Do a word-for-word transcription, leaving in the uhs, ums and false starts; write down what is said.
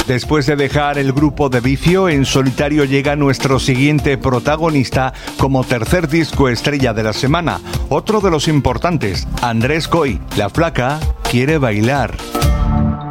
Después de dejar el grupo de Vicio, en solitario llega nuestro siguiente protagonista como tercer disco estrella de la semana. Otro de los importantes, Andrés Coy, La Flaca quiere bailar.